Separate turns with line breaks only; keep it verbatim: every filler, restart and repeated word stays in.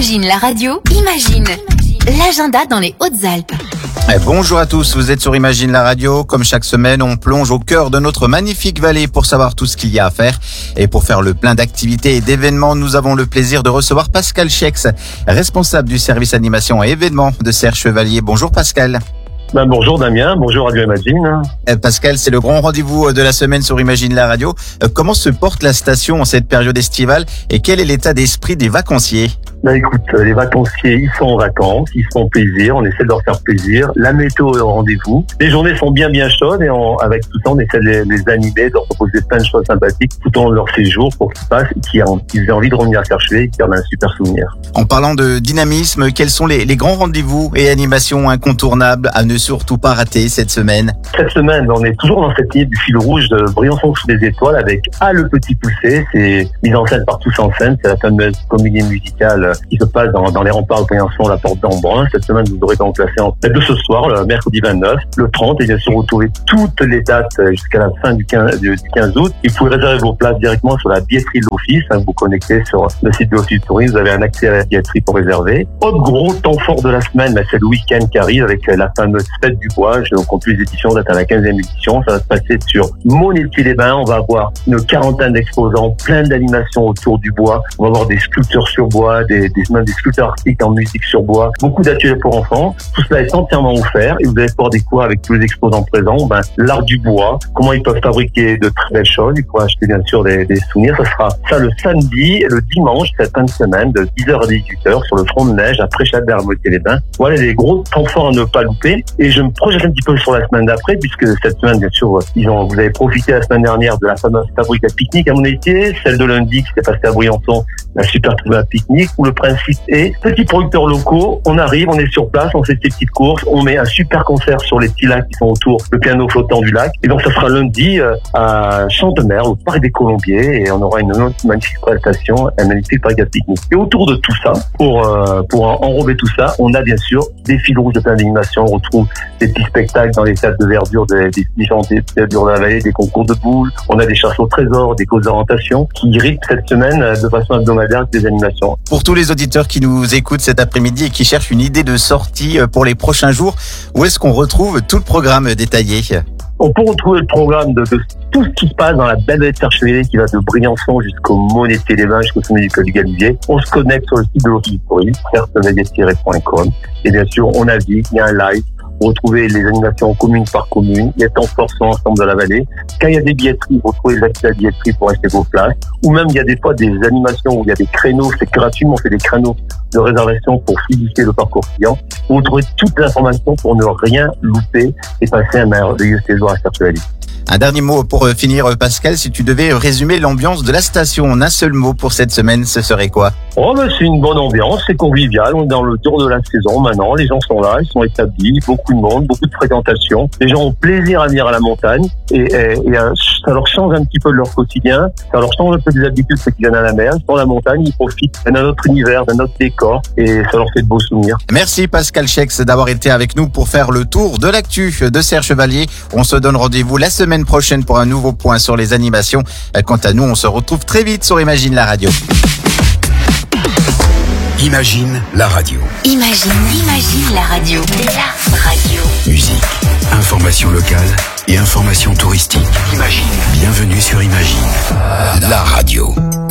Imagine la radio, imagine l'agenda dans les Hautes-Alpes.
Eh, bonjour à tous, vous êtes sur Imagine la radio. Comme chaque semaine, on plonge au cœur de notre magnifique vallée pour savoir tout ce qu'il y a à faire. Et pour faire le plein d'activités et d'événements, nous avons le plaisir de recevoir Pascal Schex, responsable du service animation et événements de Serre Chevalier. Bonjour Pascal.
Ben bonjour Damien, bonjour Radio Imagine.
Eh, Pascal, c'est le grand rendez-vous de la semaine sur Imagine la radio. Euh, comment se porte la station en cette période estivale et quel est l'état d'esprit des vacanciers?
Ben écoute, les vacanciers, ils sont en vacances, ils se font plaisir, on essaie de leur faire plaisir. La météo est au rendez-vous. Les journées sont bien bien chaudes et on, avec tout ça, on essaie de les, les animer, de leur proposer plein de choses sympathiques tout au long de leur séjour pour qu'ils passent et qu'ils, qu'ils aient envie de revenir à chercher et qu'ils en aient un super souvenir.
En parlant de dynamisme, quels sont les, les grands rendez-vous et animations incontournables à ne surtout pas rater cette semaine?
Cette semaine, on est toujours dans cette ligne du fil rouge de Briançon sous les étoiles avec Ah le petit poussé. C'est mise en scène par Tous en scène. C'est la fameuse comédie musicale qui se passe dans, dans les remparts de Briançon, la porte d'Embrun. Cette semaine, vous aurez donc placé en tête de ce soir, le mercredi vingt-neuf, le trente, et bien sûr, vous trouvez toutes les dates jusqu'à la fin du quinze, du quinze août. Vous pouvez réserver vos places directement sur la billetterie de l'office. Vous vous connectez sur le site de l'office du tourisme. Vous avez un accès à la billetterie pour réserver. Autre gros temps fort de la semaine, c'est le week-end qui arrive avec la fameuse fête du bois. Je ne compte plus les éditions, date à la quinzième édition. Ça va se passer sur Monétier-les-Bains. On va avoir une quarantaine d'exposants, plein d'animations autour du bois. On va avoir des sculptures sur bois, des, des, même des sculptures artistiques en musique sur bois, beaucoup d'ateliers pour enfants. Tout cela est entièrement offert et vous allez pouvoir découvrir avec tous les exposants présents ben, l'art du bois, comment ils peuvent fabriquer de très belles choses. Ils pourront acheter bien sûr des, des souvenirs. Ça sera ça le samedi et le dimanche, cette fin de semaine, de dix heures à dix-huit heures sur le front de neige après Châtelet les bains. Voilà les gros temps forts à ne pas louper. Et je me projette un petit peu sur la semaine d'après, puisque cette semaine, bien sûr, ils ont, vous avez profité la semaine dernière de la fameuse fabrique à pique-nique à Monétier, celle de lundi qui s'est passée à Briançon, la super trouvaille à pique-nique, où le principe est petits producteurs locaux, on arrive, on est sur place, on fait ces petites courses, on met un super concert sur les petits lacs qui sont autour, le piano flottant du lac. Et donc ça sera lundi euh, à Chantemer, au Parc des Colombiers, et on aura une autre magnifique prestation, un magnifique parc à pique-nique. Et autour de tout ça, pour euh, pour enrober tout ça, on a bien sûr des fils rouges de plein d'animations. On retrouve des petits spectacles dans les salles de verdure des, des différentes verdures de la vallée, des concours de boules, on a des chasses au trésor, des causes d'orientation qui rythment cette semaine de façon hebdomadaire des animations.
Pour tous les auditeurs qui nous écoutent cet après-midi et qui cherchent une idée de sortie pour les prochains jours, où est-ce qu'on retrouve tout le programme détaillé?
On peut retrouver le programme de, de tout ce qui se passe dans la belle vallée de Serre Chevalier qui va de Briançon jusqu'au Monétier-les-Bains, jusqu'au sommet du Col du Galibier. On se connecte sur le site de l'office du tourisme, serre chevalier tiret point com. Et bien sûr, on navigue, il y a un live. Vous retrouvez les animations commune par commune, les temps forts sur l'ensemble de la vallée. Quand il y a des billetteries, vous retrouvez l'accès à la billetterie pour acheter vos places. Ou même, il y a des fois des animations où il y a des créneaux, c'est gratuit, on fait des créneaux de réservation pour fluidifier le parcours client. Vous retrouvez toutes les informations pour ne rien louper et passer un merveilleux séjour à Serre Chevalier.
Un dernier mot pour finir, Pascal, si tu devais résumer l'ambiance de la station en un seul mot pour cette semaine, ce serait quoi?
Oh ben c'est une bonne ambiance, c'est convivial, on est dans le tour de la saison maintenant, les gens sont là, ils sont établis, beaucoup de monde, beaucoup de fréquentation, les gens ont plaisir à venir à la montagne et, et, et ça leur change un petit peu de leur quotidien, ça leur change un peu des habitudes ceux qui viennent à la mer, dans la montagne, ils profitent d'un autre univers, d'un autre décor et ça leur fait de beaux souvenirs.
Merci Pascal Schex d'avoir été avec nous pour faire le tour de l'actu de Serre Chevalier. On se donne rendez-vous la semaine prochaine pour un nouveau point sur les animations. Quant à nous, on se retrouve très vite sur Imagine la radio.
Imagine la radio.
Imagine, imagine la radio. La radio.
Musique, information locale et information touristique. Imagine. Bienvenue sur Imagine, la radio.